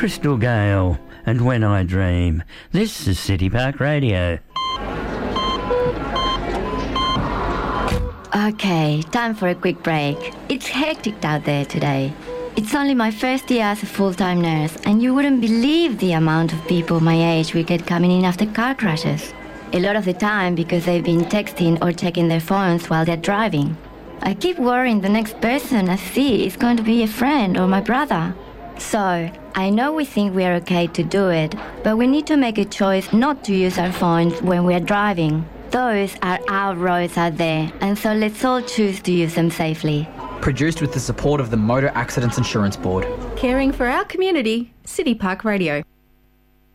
Crystal Gale, and When I Dream. This is City Park Radio. Okay, time for a quick break. It's hectic out there today. It's only my first year as a full-time nurse, and you wouldn't believe the amount of people my age we get coming in after car crashes. A lot of the time because they've been texting or checking their phones while they're driving. I keep worrying the next person I see is going to be a friend or my brother. So, I know we think we are okay to do it, but we need to make a choice not to use our phones when we are driving. Those are our roads out there, and so let's all choose to use them safely. Produced with the support of the Motor Accidents Insurance Board. Caring for our community, City Park Radio.